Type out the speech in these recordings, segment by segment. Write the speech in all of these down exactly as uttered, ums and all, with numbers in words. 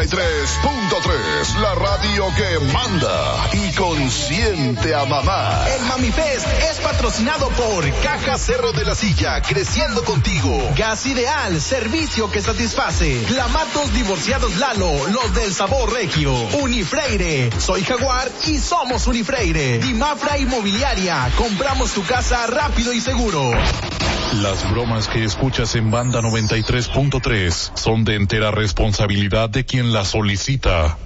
y tres punto tres, la radio que manda y consiente a mamá. El Mami Fest es patrocinado por Caja Cerro de la Silla, creciendo contigo. Gas Ideal, servicio que satisface. Clamatos Divorciados Lalo, los del sabor regio. Unifreire, soy Jaguar y somos Unifreire. Dimafra Inmobiliaria, compramos tu casa rápido y seguro. Las bromas que escuchas en Banda noventa y tres punto tres son de entera responsabilidad de quien las solicita.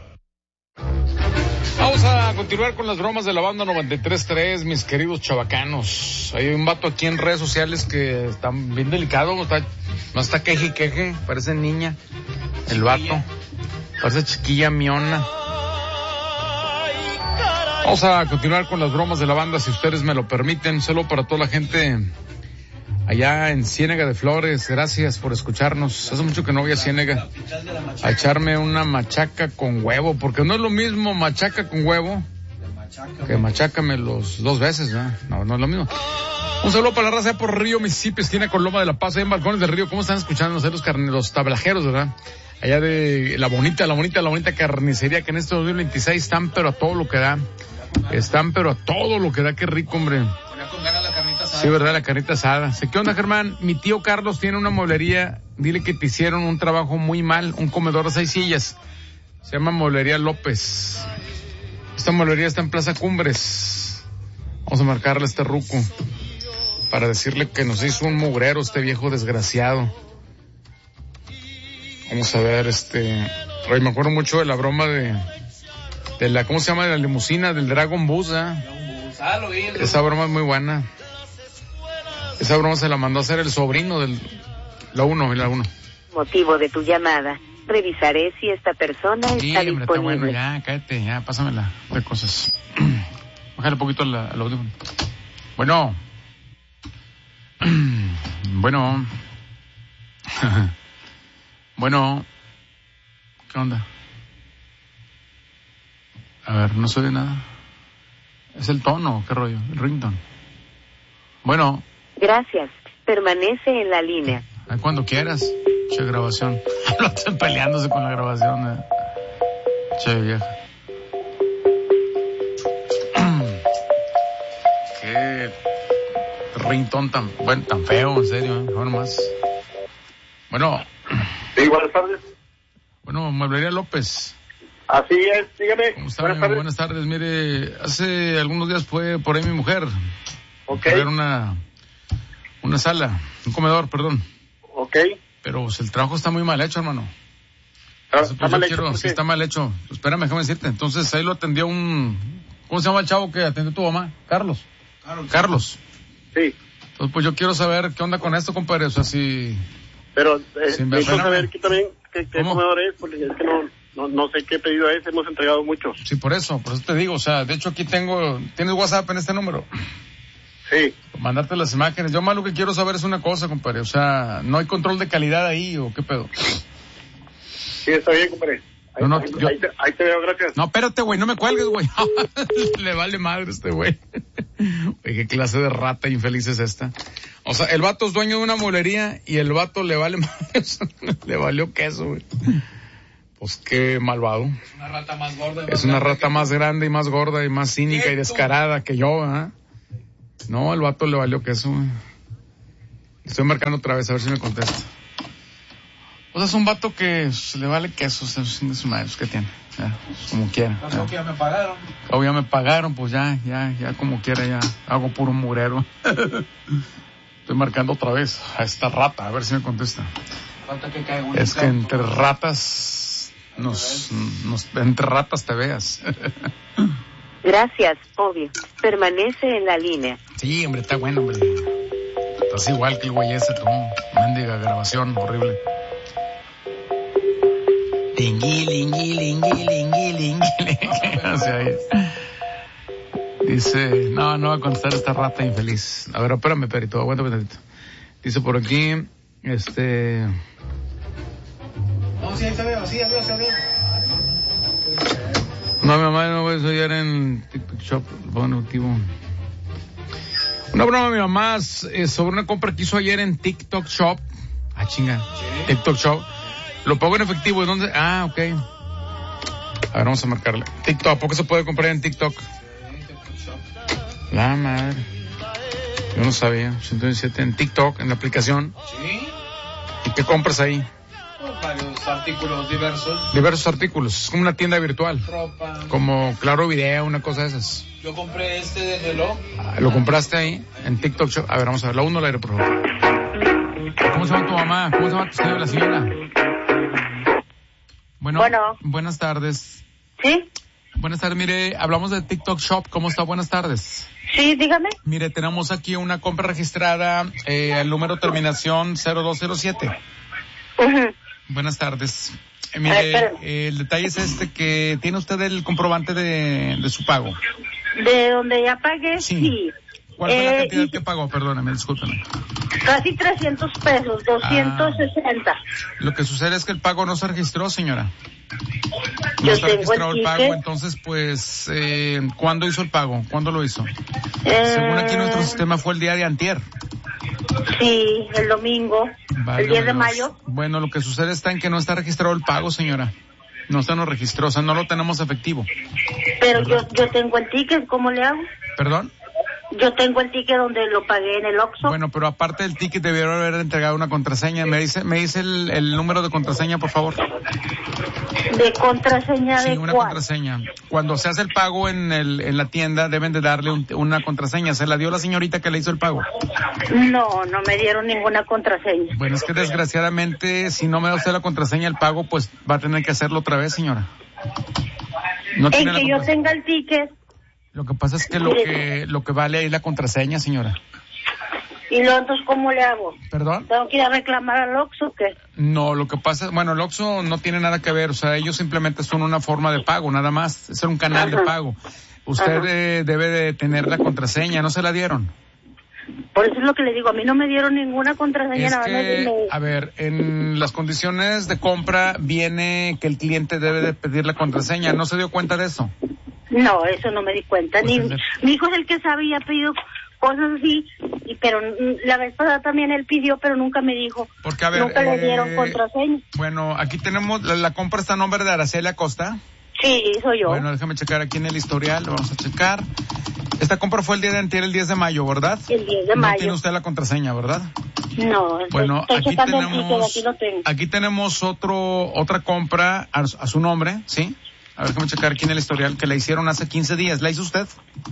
Vamos a continuar con las bromas de la Banda noventa y tres punto tres, mis queridos chavacanos. Hay un vato aquí en redes sociales que está bien delicado, está, no está queje y queje, parece niña, el vato, parece chiquilla miona. Vamos a continuar con las bromas de la banda, si ustedes me lo permiten, solo para toda la gente allá en Ciénega de Flores. Gracias por escucharnos. Hace mucho que no voy a Ciénega a echarme una machaca con huevo, porque no es lo mismo machaca con huevo que machácame los dos veces, ¿no? No, no es lo mismo. Un saludo para la raza por Río, Mississippi, esquina con Loma de la Paz, ahí en Balcones del Río. ¿Cómo están escuchando los, carne, los tablajeros, verdad? Allá de la bonita, la bonita, la bonita carnicería que en este dos mil veintiséis están pero a todo lo que da. Están pero a todo lo que da. Qué rico, hombre. Sí, verdad, la carnita asada. ¿Qué onda, Germán? Mi tío Carlos tiene una mueblería. Dile que te hicieron un trabajo muy mal, un comedor de seis sillas. Se llama Mueblería López. Esta mueblería está en Plaza Cumbres. Vamos a marcarle a este ruco para decirle que nos hizo un mugrero este viejo desgraciado. Vamos a ver, este... Oye, me acuerdo mucho de la broma de... de la, ¿cómo se llama? De la limusina, del Dragon Bus, ¿eh? Esa broma es muy buena. Esa broma se la mandó a hacer el sobrino del... La uno, la uno. Motivo de tu llamada. Revisaré si esta persona sí, está hombre, disponible. Está bueno, ya, cállate, ya, pásamela de cosas. Bájale un poquito al audífono. Bueno. Bueno. Bueno. ¿Qué onda? A ver, no se oye nada. ¿Es el tono? ¿Qué rollo? El ringtone. Bueno. Gracias. Permanece en la línea. Ay, cuando quieras. Che, grabación. Lo están peleándose con la grabación. Eh. Che, vieja. Qué ringtone tan, bueno, tan feo, en serio, ¿eh? Ahora más. Bueno. Sí, buenas tardes. Bueno, Mueblería López. Así es, dígame. ¿Cómo está? Buenas tardes. Buenas tardes. Mire, hace algunos días fue por ahí mi mujer. Ok. A ver una, una sala, un comedor, perdón. Ok. Pero pues, el trabajo está muy mal hecho, hermano. Está, Entonces, está pues, mal yo hecho, quiero, ¿por sí qué? está mal hecho. Pues, espérame, déjame decirte. Entonces ahí lo atendió un... ¿Cómo se llama el chavo que atendió tu mamá? Carlos. Carlos. Carlos. Sí. Entonces pues yo quiero saber qué onda con esto, compadre. O sea, si... Pero eh, Sin necesito vergüenza. saber qué también qué, qué ¿Cómo? comedor es, porque es que no, no, no sé qué pedido es, hemos entregado muchos. Sí, por eso, por eso te digo. O sea, de hecho aquí tengo... ¿Tienes WhatsApp en este número? Sí. Mandarte las imágenes. Yo más lo que quiero saber es una cosa, compadre. O sea, ¿no hay control de calidad ahí o qué pedo? Sí, está bien, compadre. Ahí, No, no, ahí, yo- ahí te, ahí te veo, gracias. No, espérate, güey, no me cuelgues, güey. Le vale madre este güey. Oye, qué clase de rata infeliz es esta. O sea, el vato es dueño de una mueblería y el vato le vale madre. Le valió queso, güey. Pues qué malvado. Es una rata más gorda. Es una rata más grande y más gorda y más cínica y descarada que yo, ¿ah? No, el vato le valió queso, güey. Estoy marcando otra vez a ver si me contesta. O sea, es un vato que se le vale queso, es de su madre, ¿qué tiene? Ya, como quiera. Pasó que ya me pagaron. Oh, ya me pagaron, pues ya, ya, ya como quiera, ya hago puro murero. Estoy marcando otra vez a esta rata, a ver si me contesta. Falta que caiga un Es que enfermo. entre ratas, nos, nos, entre ratas te veas. Gracias, obvio. Permanece en la línea. Sí, hombre, está bueno, hombre. Estás igual que el güey ese, tú. Mendiga grabación, horrible. Lingui, lingui, lingui, lingui, lingui. O sea, ahí. Dice, no, no va a contestar esta rata infeliz. A ver, espérame, perito, aguántame tantito. Dice por aquí, este... No, sí, ahí se ve, sí, adiós, adiós. No, mi mamá no voy a estudiar en TikTok Shop, bueno, activo. Una broma de mi mamá eh, sobre una compra que hizo ayer en TikTok Shop. Ah, chinga. TikTok Shop. Lo pago en efectivo, ¿en dónde? Ah, ok. A ver, vamos a marcarle. TikTok, ¿a poco se puede comprar en TikTok? La madre. Yo no sabía. ciento diecisiete en TikTok, en la aplicación. Sí. ¿Y qué compras ahí? Varios artículos diversos. Diversos artículos. Es como una tienda virtual. Ropa. Como Claro Video, una cosa de esas. Yo compré este de reloj. Ah, ¿lo compraste ahí? En TikTok Shop. A ver, vamos a ver. La uno al aire, por favor. ¿Cómo se llama tu mamá? ¿Cómo se llama tu señora, la señora? Bueno, Bueno. Buenas tardes. ¿Sí? Buenas tardes. Mire, hablamos de TikTok Shop. ¿Cómo está? Buenas tardes. Sí, dígame. Mire, tenemos aquí una compra registrada, eh, al número terminación cero dos cero siete. Uh-huh. Buenas tardes. Eh, A mire, ver, espérame. eh, el detalle es este, que tiene usted el comprobante de, de su pago. De donde ya pagué, Sí. sí. ¿Cuál fue la Eh, cantidad y- que pagó? Perdóname, discúlpeme. Casi trescientos pesos, doscientos sesenta. Lo que sucede es que el pago no se registró, señora. No Yo está tengo registrado el el pago, ticket. entonces, pues, eh, ¿cuándo hizo el pago? ¿Cuándo lo hizo? Eh, Según aquí nuestro sistema fue el día de antier. Sí, el domingo, Válgame el diez de Dios. mayo. Bueno, lo que sucede está en que no está registrado el pago, señora. No se nos registró, o sea, no lo tenemos efectivo. Pero yo yo tengo el ticket, ¿cómo le hago? ¿Perdón? Yo tengo el ticket donde lo pagué en el Oxxo. Bueno, pero aparte del ticket debieron haber entregado una contraseña. ¿Me dice me dice el, el número de contraseña, por favor? ¿De contraseña Sí, de una cuál? contraseña. Cuando se hace el pago en el en la tienda, deben de darle un- una contraseña. ¿Se la dio la señorita que le hizo el pago? No, no me dieron ninguna contraseña. Bueno, es que desgraciadamente, si no me da usted la contraseña del pago, pues va a tener que hacerlo otra vez, señora. No En tiene la que yo contraseña. tenga el ticket Lo que pasa es que lo que lo que vale ahí es la contraseña, señora. y luego entonces ¿cómo le hago? ¿Perdón? ¿Tengo que ir a reclamar al Oxxo o qué? No, lo que pasa, bueno, el Oxxo no tiene nada que ver, o sea, ellos simplemente son una forma de pago, nada más, es un canal Ajá. de pago. Usted Ajá. eh, debe de tener la contraseña, ¿no se la dieron? Por eso es lo que le digo, a mí no me dieron ninguna contraseña, Es nada más que, me- a ver, en las condiciones de compra viene que el cliente debe de pedir la contraseña, ¿no se dio cuenta de eso? No, eso no me di cuenta. Pues Ni es de- mi hijo es el que sabía, pedido cosas así, y pero mm, la vez pasada también él pidió, pero nunca me dijo. Porque, a ver, Nunca le eh, dieron contraseña. Bueno, aquí tenemos, la, la compra está a nombre de Araceli Acosta. Sí, soy yo. Bueno, déjame checar aquí en el historial, lo vamos a checar. Esta compra fue el día de antier, el diez de mayo, ¿verdad? El diez de No mayo. tiene usted la contraseña, ¿verdad? No, estoy, Bueno, estoy aquí checando el ticket, tenemos, aquí lo tengo. aquí tenemos otro, otra compra a, a su nombre, ¿sí? A ver, déjame checar aquí en el historial que la hicieron hace quince días. ¿La hizo usted?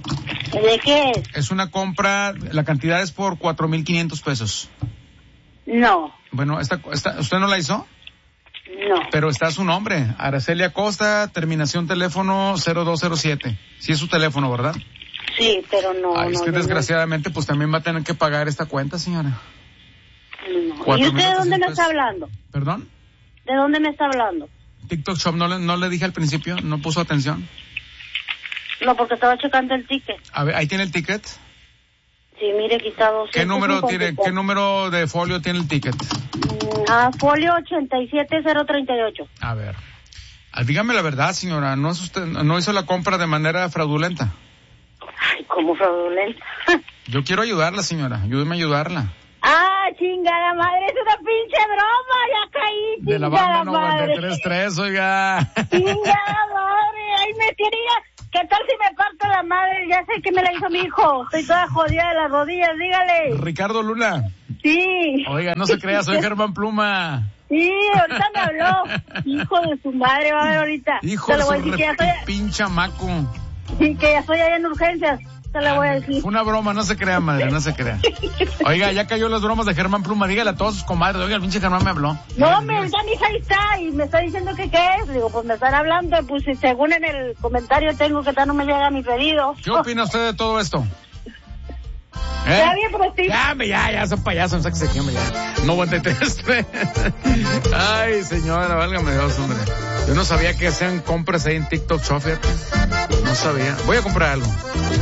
¿De qué es? Es una compra, la cantidad es por cuatro mil quinientos pesos. No, Bueno, esta, esta, ¿usted no la hizo? no. Pero está su nombre, Araceli Acosta, terminación teléfono cero dos cero siete. Sí es su teléfono, ¿verdad? Sí, pero no. Ay, es no, que yo desgraciadamente pues también va a tener que pagar esta cuenta, señora. no. ¿Y cuatro usted mil de dónde me ochocientos. está hablando? ¿Perdón? ¿De dónde me está hablando? TikTok Shop, ¿no le, no le dije al principio? ¿No puso atención? No, porque estaba checando el ticket. A ver, ahí tiene el ticket. Sí, mire, aquí está doscientos ¿Qué número tiene, cincuenta y cuatro. qué número de folio tiene el ticket? Mm, Ah, folio ochenta y siete cero treinta y ocho. A ver. Ah, dígame la verdad, señora, ¿no es usted, no hizo la compra de manera fraudulenta? Ay, como fraudulenta. Yo quiero ayudarla, señora, ayúdeme a ayudarla. Ah, chingada madre, es una pinche broma, ya caí, De la chingada banda noventa madre. y tres tres, oiga. Chingada madre, ahí me quería. ¿Qué tal si me parto la madre? Ya sé que me la hizo mi hijo. Estoy toda jodida de las rodillas, dígale. Ricardo Luna. Sí. Oiga, no se crea, soy Germán Pluma. Sí, ahorita me habló. Hijo de su madre, va a ver ahorita. Hijo Te de le voy a su decir que ya estoy, pincha maco. sí, que ya estoy allá en urgencias. Te le voy a decir. Fue una broma, no se crea, madre, no se crea. Oiga, ya cayó las bromas de Germán Pluma, dígale a todos sus comadres, oiga, el pinche Germán me habló. No, me, ya mi hija ahí está y me está diciendo que qué es. Digo, pues me están hablando, pues si según en el comentario tengo que tal no me llega mi pedido. ¿Qué opina usted de todo esto? ¿Eh? Ya bien, pero sí. Ya, hombre, ya, ya, son payasos, sáquese aquí, hombre, ya. noventa y tres. Ay, señora, válgame Dios, hombre. Yo no sabía que hacían compras ahí en TikTok Shop, fíjate. No sabía. Voy a comprar algo.